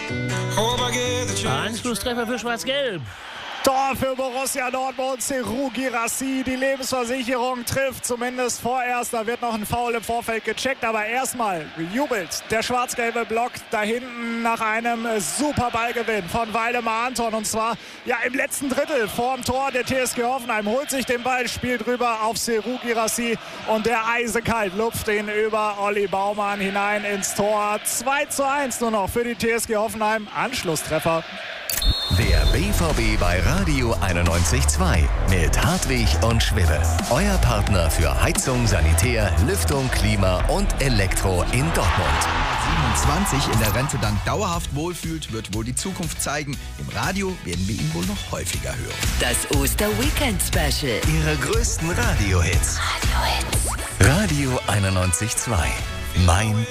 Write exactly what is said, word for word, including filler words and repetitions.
Anschlusstreffer für Schwarz-Gelb. Tor für Borussia Dortmund, Serhou Guirassy, die Lebensversicherung trifft zumindest vorerst. Da wird noch ein Foul im Vorfeld gecheckt, aber erstmal jubelt der schwarz-gelbe Block da hinten nach einem super Ballgewinn von Waldemar Anton. Und zwar ja im letzten Drittel vorm Tor der T S G Hoffenheim. Holt sich den Ball, spielt rüber auf Serhou Guirassy und der eisekalt lupft ihn über Olli Baumann hinein ins Tor. zwei zu eins nur noch für die T S G Hoffenheim. Anschlusstreffer. Der B V B bei Radio einundneunzig Komma zwei mit Hartwig und Schwibbe. Euer Partner für Heizung, Sanitär, Lüftung, Klima und Elektro in Dortmund. siebenundzwanzig in der Rente dann dauerhaft wohlfühlt, wird wohl die Zukunft zeigen. Im Radio werden wir ihn wohl noch häufiger hören. Das Oster-Weekend-Special. Ihre größten Radio-Hits. Radio-Hits. Radio einundneunzig Komma zwei. Mein